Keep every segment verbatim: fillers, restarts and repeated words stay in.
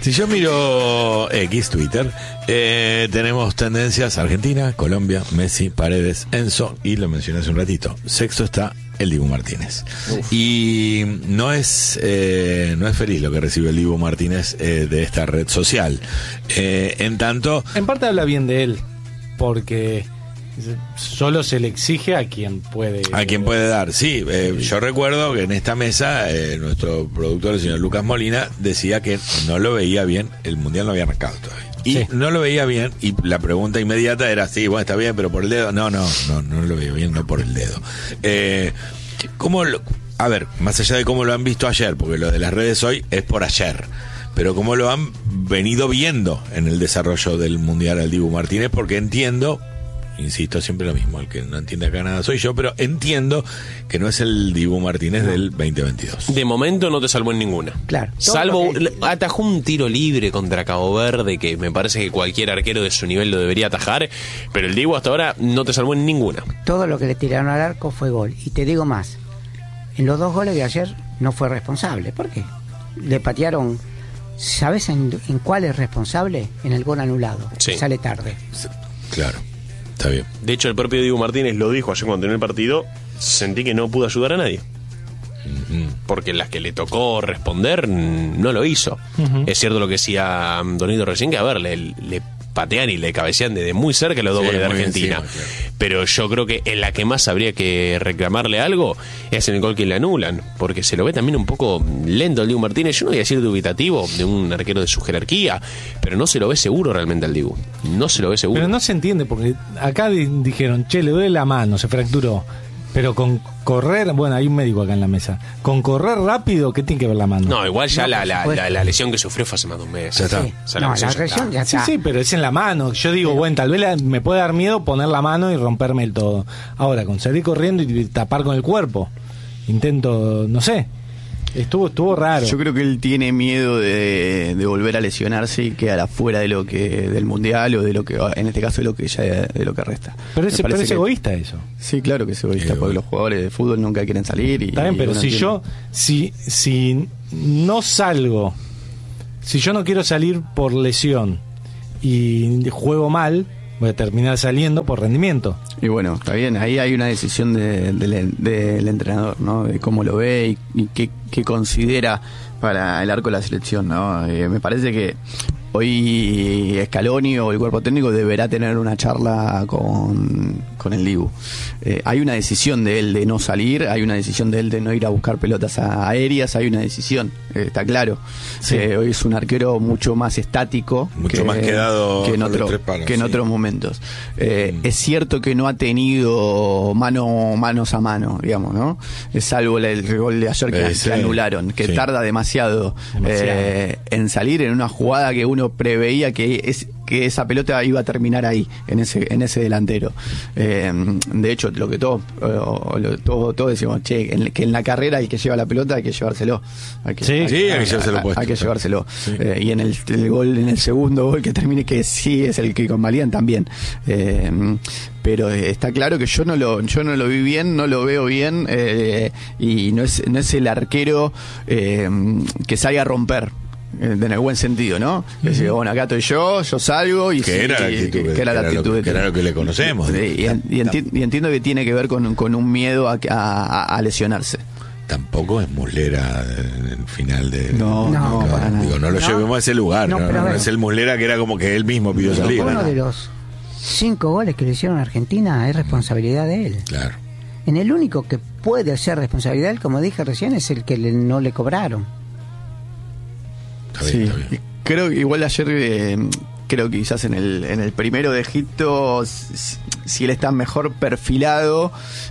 Si yo miro X, Twitter, eh, tenemos tendencias: Argentina, Colombia, Messi, Paredes, Enzo, y lo mencioné hace un ratito. Sexto está el Dibu Martínez. Uf. Y no es eh, no es feliz lo que recibe el Dibu Martínez eh, de esta red social. Eh, en tanto... En parte habla bien de él, porque solo se le exige a quien puede... A quien puede dar, sí. Eh, yo recuerdo que en esta mesa eh, nuestro productor, el señor Lucas Molina, decía que no lo veía bien, el Mundial no había arrancado todavía. Y sí. no lo veía bien, y la pregunta inmediata era, sí, bueno, está bien, pero por el dedo. No, no, no, no lo veía bien, no por el dedo. Eh, ¿cómo lo, a ver, más allá de cómo lo han visto ayer, porque lo de las redes hoy es por ayer, pero cómo lo han venido viendo en el desarrollo del Mundial al Dibu Martínez, porque entiendo, insisto, siempre lo mismo, el que no entiende acá nada soy yo, pero entiendo que no es el Dibu Martínez no. del veinte veintidós. De momento no te salvó en ninguna. Claro. Salvo, que... atajó un tiro libre contra Cabo Verde, que me parece que cualquier arquero de su nivel lo debería atajar, pero el Dibu hasta ahora no te salvó en ninguna. Todo lo que le tiraron al arco fue gol. Y te digo más, en los dos goles de ayer no fue responsable. ¿Por qué? Le patearon, ¿sabes en, en cuál es responsable? En el gol anulado. Sí. Sale tarde. Claro. Está bien. De hecho, el propio Dibu Martínez lo dijo ayer cuando terminó el partido. Sentí que no pudo ayudar a nadie. Uh-huh. Porque las que le tocó responder no lo hizo. Uh-huh. Es cierto lo que decía Donito recién, que a ver, le, le patean y le cabecean desde muy cerca los dos goles sí, de Argentina. Encima, claro. Pero yo creo que en la que más habría que reclamarle algo es en el gol que le anulan, porque se lo ve también un poco lento al Dibu Martínez. Yo no voy a decir dubitativo de un arquero de su jerarquía, pero no se lo ve seguro realmente al Dibu. No se lo ve seguro. Pero no se entiende, porque acá di- dijeron, che, le duele la mano, se fracturó. Pero con correr, bueno, hay un médico acá en la mesa. Con correr rápido, ¿qué tiene que ver la mano? No, igual ya no, la, la, la, la lesión que sufrió fue hace más de un mes. Ya está. Sí. O sea, la no, lesión la ya lesión está. ya está. Sí, sí, pero es en la mano. Yo digo, bueno, tal vez la, me puede dar miedo poner la mano y romperme el todo. Ahora, con salir corriendo y tapar con el cuerpo, intento, no sé. Estuvo estuvo raro. Yo creo que él tiene miedo de, de volver a lesionarse y quedar afuera de lo que del mundial o de lo que en este caso de lo que ya de lo que resta. Pero es, pero es que, egoísta eso. Sí, claro que es egoísta, sí, porque los jugadores de fútbol nunca quieren salir. Y, Está bien, pero si yo si si no salgo, si yo no quiero salir por lesión y juego mal, voy a terminar saliendo por rendimiento. Y bueno, está bien, ahí hay una decisión de, de, de, del entrenador, ¿no? De cómo lo ve y, y qué, qué considera para el arco de la selección, ¿no? Eh, me parece que hoy Scaloni o el cuerpo técnico deberá tener una charla con, con el Dibu. Eh, hay una decisión de él de no salir, hay una decisión de él de no ir a buscar pelotas a, aéreas, hay una decisión, eh, está claro. Sí. Eh, hoy es un arquero mucho más estático, mucho que, más quedado que en, otro, palos, que en sí. otros momentos. Eh, mm. Es cierto que no ha tenido mano manos a mano, digamos, ¿no? Salvo el gol de ayer que, eh, sí. que anularon, que sí. tarda demasiado, demasiado. Eh, en salir en una jugada que uno preveía que es que esa pelota iba a terminar ahí, en ese en ese delantero. Eh, de hecho, lo que todos eh, todo, todo decimos, che, en, que en la carrera el que lleva la pelota hay que llevárselo. Hay que, sí, hay, sí, hay, hay que llevárselo hay, puesto. Hay que llevárselo. Sí. Eh, y en el, el gol, en el segundo gol que termine, que sí es el que convalían también. Eh, pero está claro que yo no lo yo no lo vi bien, no lo veo bien, eh, y no es no es el arquero eh, que salga a romper. En el buen sentido, ¿no? Uh-huh. Es decir, bueno, acá estoy yo, yo salgo y... Que sí, era la actitud, que, que era la actitud lo, que era lo que le conocemos. Y, y, y, enti- y entiendo que tiene que ver con, con un miedo a, a, a lesionarse. Tampoco es Muslera el final de... No, no, no para nada. Digo, no lo no, llevemos a ese lugar, no, no, no, no es el Muslera que era como que él mismo pidió salir. Uno de los cinco goles que le hicieron a Argentina es responsabilidad de él. Claro. En el único que puede ser responsabilidad de él, como dije recién, es el que le, no le cobraron. Bien, sí, creo que igual ayer eh, creo que quizás en el en el primero de Egipto, si, si él está mejor perfilado,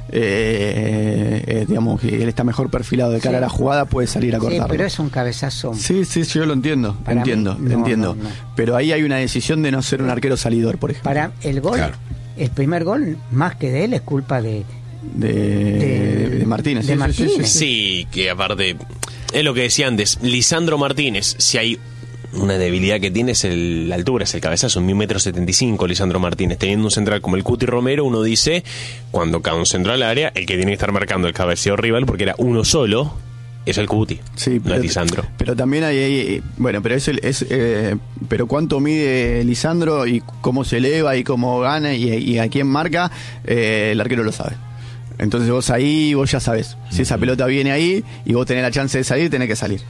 eh, eh, digamos que él está mejor perfilado de cara sí. a la jugada, puede salir a cortarlo. Sí, pero es un cabezazo. Sí, sí, yo lo entiendo, para entiendo, mí, no, entiendo. No, no. Pero ahí hay una decisión de no ser un arquero salidor, por ejemplo. Para el gol, claro. el primer gol, más que de él, es culpa de de, de, de Martínez. De sí, Martínez. Sí, sí, sí. sí, que aparte es lo que decía antes, Lisandro Martínez, si hay una debilidad que tiene es el, la altura, es el cabezazo, un metro setenta y cinco Lisandro Martínez, teniendo un central como el Cuti Romero, uno dice, cuando cae un centro al área, el que tiene que estar marcando el cabeceo rival, porque era uno solo, es el Cuti, Sí, no pero, es Lisandro. pero también hay, hay- bueno, pero es, el- es eh, pero cuánto mide Lisandro y cómo se eleva y cómo gana y, y a quién marca, eh, el arquero lo sabe. Entonces vos ahí, vos ya sabés, si esa pelota viene ahí y vos tenés la chance de salir, tenés que salir.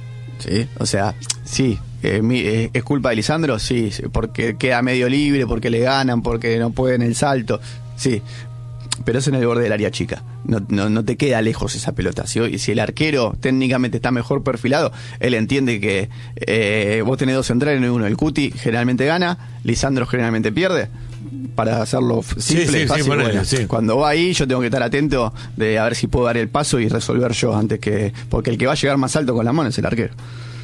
Sí, o sea, sí, eh, mi- eh, es culpa de Lisandro, sí, sí, porque queda medio libre, porque le ganan, porque no pueden el salto, sí. Pero es en el borde del área chica. No, no, no te queda lejos esa pelota. Si, hoy- si el arquero técnicamente está mejor perfilado, él entiende que eh, vos tenés dos centrales y uno. El Cuti generalmente gana, Lisandro generalmente pierde. Para hacerlo f- simple, Sí, sí, sí, fácil, ponele, bueno, sí. cuando va ahí yo tengo que estar atento de a ver si puedo dar el paso y resolver yo antes que... Porque el que va a llegar más alto con la mano es el arquero.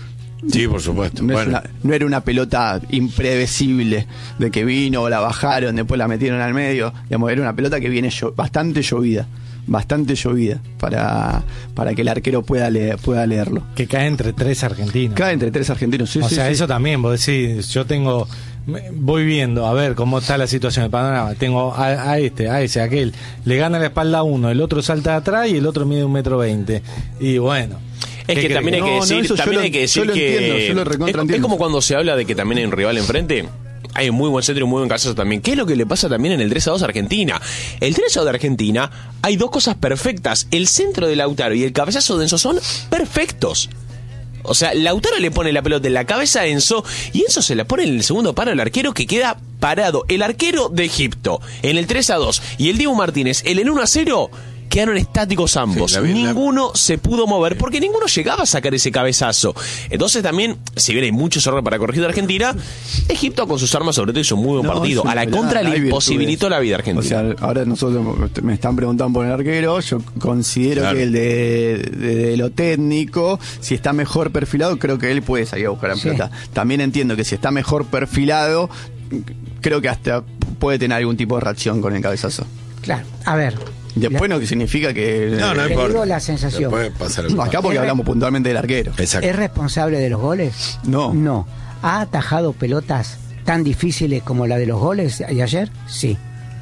Sí, por supuesto. No, es Bueno, una- no era una pelota imprevisible de que vino, la bajaron, después la metieron al medio. Digamos, era una pelota que viene llo- bastante llovida, bastante llovida para, para que el arquero pueda, leer, pueda leerlo. Que cae entre tres argentinos. Cae entre tres argentinos, sí, o sí, sea, sí. eso también, vos decís, yo tengo, me- voy viendo a ver cómo está la situación, el panorama, tengo a, a este, a ese, a aquel, le gana la espalda a uno, el otro salta de atrás y el otro mide un metro veinte. Y bueno. Es ¿qué que crees? también hay que No, no, decir, eso yo también lo- hay que yo decir lo que entiendo, yo lo recontra es, es entiendo. como cuando se habla de que también hay un rival enfrente. Hay un muy buen centro y un muy buen cabezazo también. ¿Qué es lo que le pasa también en el tres a dos Argentina? El tres a dos de Argentina hay dos cosas perfectas. El centro de Lautaro y el cabezazo de Enzo son perfectos. O sea, Lautaro le pone la pelota en la cabeza a Enzo y Enzo se la pone en el segundo paro al arquero que queda parado. El arquero de Egipto en el tres a dos y el Dibu Martínez en el uno a cero quedaron estáticos ambos. Sí, la vi- la- ninguno se pudo mover porque ninguno llegaba a sacar ese cabezazo. Entonces también, si bien hay muchos errores para corregir de Argentina, Egipto con sus armas sobre todo hizo un muy buen No, partido. es una A la pelada, contra hay le virtudes. imposibilitó la vida a Argentina. O sea, ahora nosotros me están preguntando por el arquero, yo considero Claro. que el de, de- de lo técnico, si está mejor perfilado, creo que él puede salir a buscar la Sí. pelota. También entiendo que si está mejor perfilado, creo que hasta puede tener algún tipo de reacción con el cabezazo. Claro, a ver. Después la- no significa que... no, no Te importa. digo la sensación. Después pasa lo que Acá pasa. porque Es- hablamos puntualmente del arquero. Exacto. ¿Es responsable de los goles? No. No. ¿Ha atajado pelotas tan difíciles como la de los goles de ayer? Sí.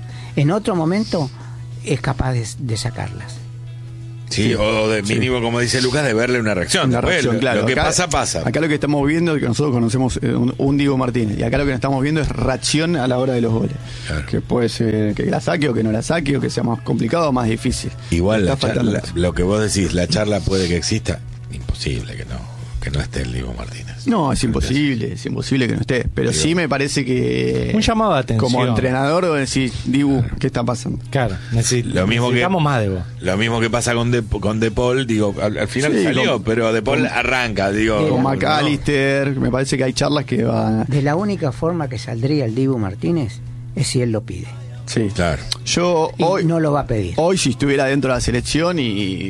En otro momento es capaz de, de sacarlas. Sí, o de mínimo, como dice Lucas, de verle una reacción. Una Después, reacción, lo, claro. lo que Acá- pasa, pasa. Acá lo que estamos viendo es que nosotros conocemos eh, un, un Diego Martínez. Y acá lo que estamos viendo es reacción a la hora de los goles. Claro. Que puede ser que la saque o que no la saque, o que sea más complicado o más difícil. Igual Está la faltando charla, eso. lo que vos decís, la charla puede que exista. Imposible que no, que no esté el Diego Martínez. No, es imposible, es imposible que no esté. Pero sí me parece que. Un llamado de atención. Como entrenador, vos decís, Dibu, ¿qué está pasando? Claro, necesi- Lo mismo que- necesitamos más de vos. Lo mismo que pasa con De, con De Paul, digo, al, al final Sí, salió, con- pero De Paul con- arranca, digo. Con no. McAllister, me parece que hay charlas que van. De la única forma que saldría el Dibu Martínez es si él lo pide. Sí. Claro. Yo Y hoy. no lo va a pedir. Hoy si estuviera dentro de la selección y,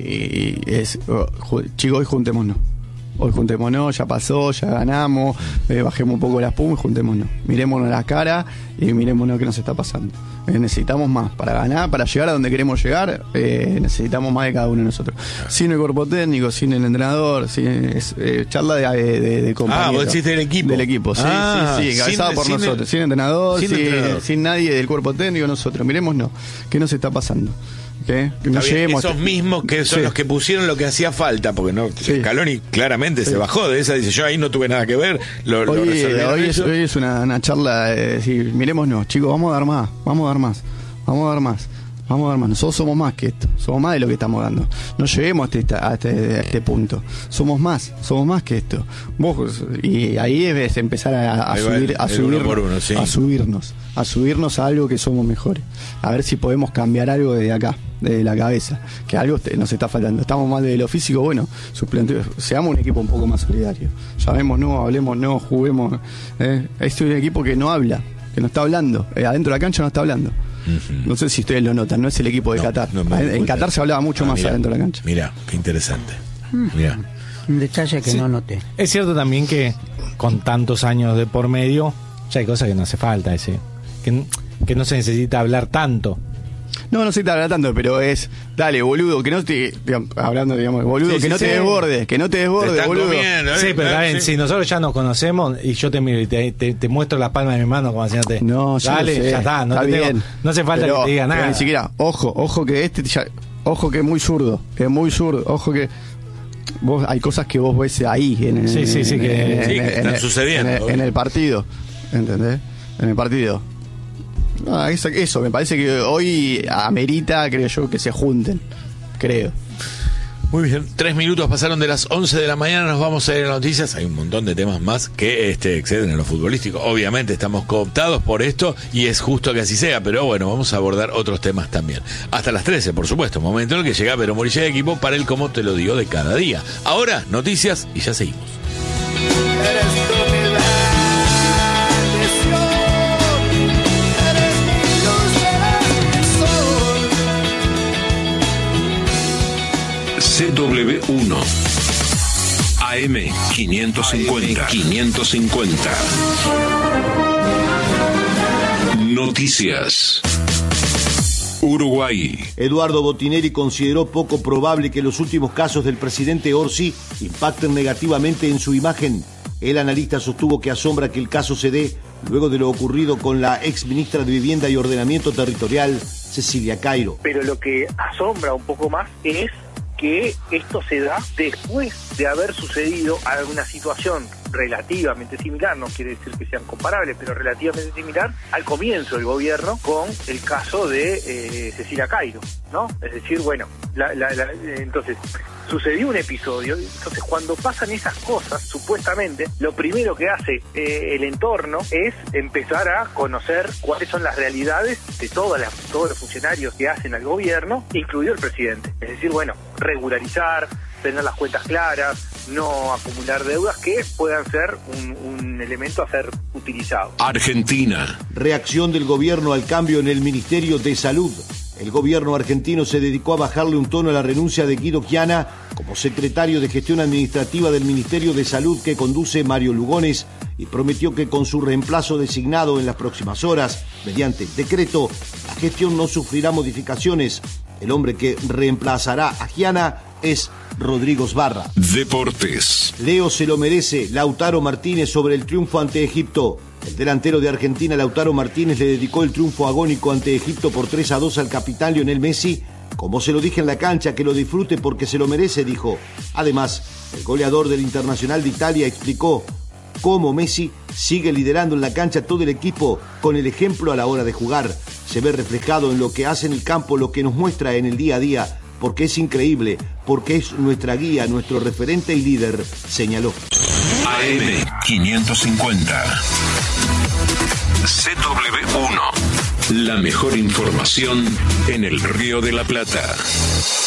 y- y es oh, ju- chicos, hoy juntémonos. Hoy juntémonos, ya pasó, ya ganamos, eh, bajemos un poco la espuma y juntémonos. Mirémonos la cara y mirémonos qué nos está pasando. Eh, necesitamos más para ganar, para llegar a donde queremos llegar, eh, necesitamos más de cada uno de nosotros. Sin el cuerpo técnico, sin el entrenador, sin, es, eh, charla de, de, de compañeros. Ah, vos decís del equipo. Del equipo, sí, Ah, sí, sí, sin- encabezado por sin el- nosotros, sin entrenador, sin sin, entrenador. sin nadie del cuerpo técnico, nosotros. Mirémonos, ¿qué nos está pasando? ¿Qué? Que no Está bien, lleguemos esos hasta- mismos que son Sí. los que pusieron lo que hacía falta, porque no, Sí. Scaloni claramente se bajó de esa, dice yo ahí no tuve nada que ver, lo, lo Hoy, resolvieron hoy es, ellos. hoy es una, una charla de decir, mirémonos, chicos, vamos a dar más, vamos a dar más, vamos a dar más, vamos a dar más. Nosotros somos más que esto, somos más de lo que estamos dando. No lleguemos hasta este, a este, a este punto. Somos más, somos más que esto. Vos, y ahí es empezar a, a Ahí va subir, el- a, el subir uno por uno, sí. a subirnos, a subirnos a algo que somos mejores. A ver si podemos cambiar algo desde acá, desde la cabeza, que algo te- nos está faltando. Estamos mal de lo físico, bueno, suplente, seamos un equipo un poco más solidario. Llamemos no, hablemos no, juguemos. Eh. Este es un equipo que no habla, que no está hablando. Eh, adentro de la cancha no está hablando. No sé si ustedes lo notan, no es el equipo de No, Qatar. no me doy en cuenta. Qatar se hablaba mucho Ah, más mirá, adentro de la cancha. Mirá, qué interesante. Mirá. Un detalle que Sí. no noté. Es cierto también que con tantos años de por medio, ya hay cosas que no hace falta, ese, que, que no se necesita hablar tanto. No, no sé si te habla tanto, pero es, dale, boludo, que no te, digamos, hablando, digamos, boludo, Sí, que sí, no sí. te desbordes, que no te Te desbordes, están boludo. comiendo, ¿eh? Sí, pero está Eh, bien, sí. si nosotros ya nos conocemos y yo te miro y te, te, te muestro la palma de mi mano como haciéndote, No, yo dale, lo sé, ya está, no, te bien. tengo- no hace falta Pero- que te diga pero nada. Ni siquiera, ojo, ojo que este, ya- ojo que es muy zurdo, es muy zurdo, ojo que vos hay cosas que vos ves ahí en el, Sí, sí, sí, en- que- en- sí, que en- están en- sucediendo, en el, obvio. en el partido, ¿entendés? En el partido. No, eso, eso, me parece que hoy amerita, creo yo, que se junten, creo. Muy bien, tres minutos pasaron de las once de la mañana, nos vamos a ir a las noticias. Hay un montón de temas más que este exceden en lo futbolístico. Obviamente estamos cooptados por esto y es justo que así sea, pero bueno, vamos a abordar otros temas también. Hasta las trece, por supuesto, momento en el que llega Pero Morilla de equipo para el Como Te Lo Digo de cada día. Ahora, noticias y ya seguimos. C W uno A M quinientos cincuenta quinientos cincuenta Noticias. Uruguay. Eduardo Botinelli consideró poco probable que los últimos casos del presidente Orsi impacten negativamente en su imagen. El analista sostuvo que asombra que el caso se dé luego de lo ocurrido con la ex ministra de Vivienda y Ordenamiento Territorial, Cecilia Cairo. Pero lo que asombra un poco más es que esto se da después de haber sucedido alguna situación relativamente similar, no quiere decir que sean comparables, pero relativamente similar al comienzo del gobierno con el caso de eh, Cecilia Cairo, ¿no? Es decir, bueno, la, la, la, entonces sucedió un episodio, entonces cuando pasan esas cosas, supuestamente, lo primero que hace eh, el entorno es empezar a conocer cuáles son las realidades de todas las, todos los funcionarios que hacen al gobierno, incluido el presidente. Es decir, bueno, regularizar, tener las cuentas claras, no acumular deudas que puedan ser un, un elemento a ser utilizado. Argentina. Reacción del gobierno al cambio en el Ministerio de Salud. El gobierno argentino se dedicó a bajarle un tono a la renuncia de Guido Chiana como secretario de Gestión Administrativa del Ministerio de Salud que conduce Mario Lugones y prometió que con su reemplazo designado en las próximas horas, mediante decreto, la gestión no sufrirá modificaciones. El hombre que reemplazará a Chiana es Rodrigo Sbarra. Deportes. Leo se lo merece, Lautaro Martínez sobre el triunfo ante Egipto. El delantero de Argentina, Lautaro Martínez, le dedicó el triunfo agónico ante Egipto por tres a dos al capitán Lionel Messi. Como se lo dije en la cancha, que lo disfrute porque se lo merece, dijo. Además, el goleador del Internacional de Italia explicó cómo Messi sigue liderando en la cancha todo el equipo con el ejemplo a la hora de jugar. Se ve reflejado en lo que hace en el campo, lo que nos muestra en el día a día, porque es increíble, porque es nuestra guía, nuestro referente y líder, señaló. A M quinientos cincuenta C W uno. La mejor información en el Río de la Plata.